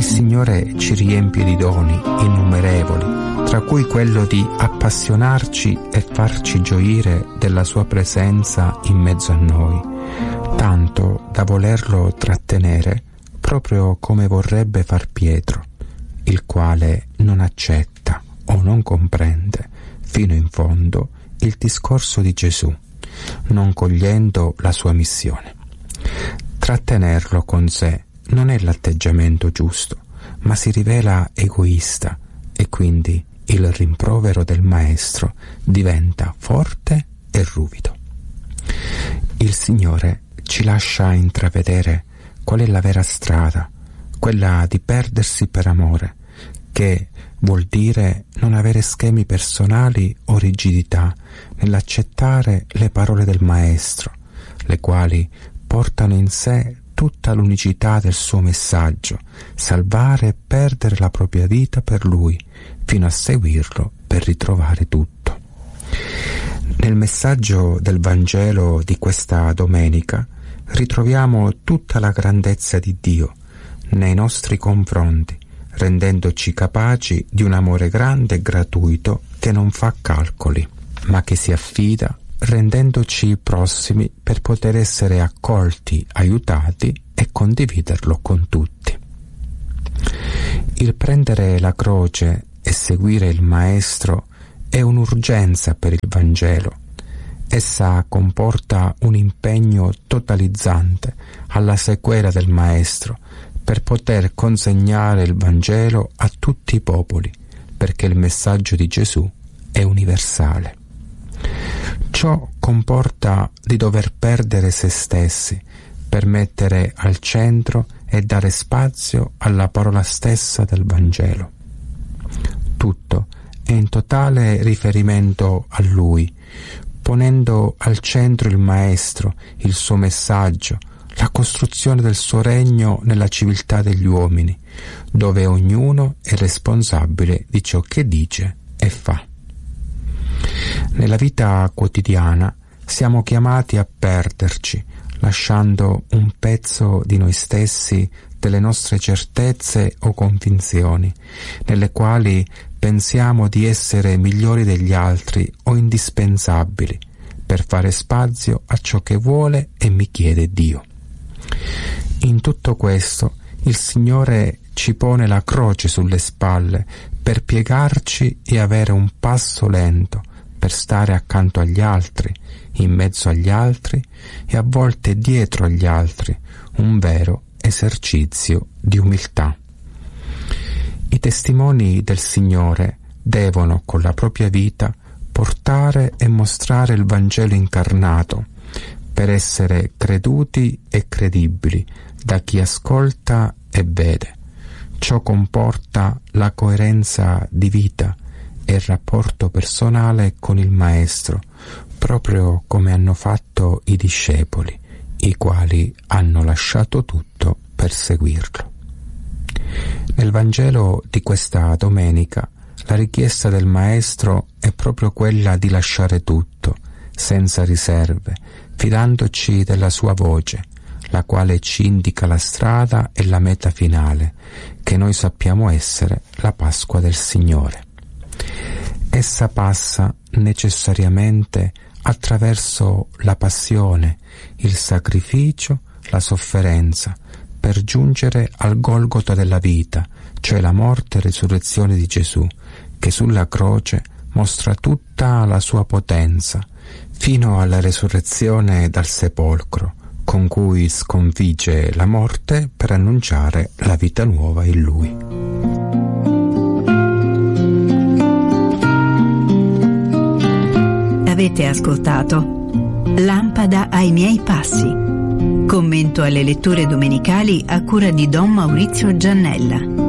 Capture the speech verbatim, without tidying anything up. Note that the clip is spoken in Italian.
Signore ci riempie di doni innumerevoli, tra cui quello di appassionarci e farci gioire della sua presenza in mezzo a noi, tanto da volerlo trattenere proprio come vorrebbe far Pietro, il quale non accetta o non comprende fino in fondo il discorso di Gesù, non cogliendo la sua missione. Trattenerlo con sé non è l'atteggiamento giusto, ma si rivela egoista e quindi il rimprovero del Maestro diventa forte e ruvido. Il Signore ci lascia intravedere qual è la vera strada, quella di perdersi per amore, che vuol dire non avere schemi personali o rigidità nell'accettare le parole del Maestro, le quali portano in sé tutta l'unicità del suo messaggio, salvare e perdere la propria vita per Lui, fino a seguirlo per ritrovare tutto. Nel messaggio del Vangelo di questa domenica ritroviamo tutta la grandezza di Dio nei nostri confronti, rendendoci capaci di un amore grande e gratuito che non fa calcoli, ma che si affida, rendendoci prossimi per poter essere accolti, aiutati e condividerlo con tutti. Il prendere la croce e seguire il Maestro è un'urgenza per il Vangelo. Essa comporta un impegno totalizzante alla sequela del Maestro per poter consegnare il Vangelo a tutti i popoli, perché il messaggio di Gesù è universale. Ciò comporta di dover perdere se stessi per mettere al centro e dare spazio alla parola stessa del Vangelo. Tutto è in totale riferimento a Lui, ponendo al centro il Maestro, il suo messaggio, la costruzione del suo regno nella civiltà degli uomini, dove ognuno è responsabile di ciò che dice e fa. Nella vita quotidiana siamo chiamati a perderci, lasciando un pezzo di noi stessi, delle nostre certezze o convinzioni, nelle quali pensiamo di essere migliori degli altri o indispensabili, per fare spazio a ciò che vuole e mi chiede Dio. In tutto questo il Signore ci pone la croce sulle spalle per piegarci e avere un passo lento, per stare accanto agli altri, in mezzo agli altri e a volte dietro agli altri, un vero esercizio di umiltà. I testimoni del Signore devono, con la propria vita, portare e mostrare il Vangelo incarnato, per essere creduti e credibili da chi ascolta e vede. Ciò comporta la coerenza di vita e il rapporto personale con il Maestro, proprio come hanno fatto i discepoli, i quali hanno lasciato tutto per seguirlo. Nel Vangelo di questa domenica la richiesta del Maestro è proprio quella di lasciare tutto, senza riserve, fidandoci della sua voce, la quale ci indica la strada e la meta finale, che noi sappiamo essere la Pasqua del Signore. Essa passa necessariamente attraverso la passione, il sacrificio, la sofferenza, per giungere al Golgota della vita, cioè la morte e resurrezione di Gesù, che sulla croce mostra tutta la sua potenza, fino alla resurrezione dal sepolcro, con cui sconfigge la morte per annunciare la vita nuova in Lui. Avete ascoltato Lampada ai miei passi. Commento alle letture domenicali a cura di Don Maurizio Giannella.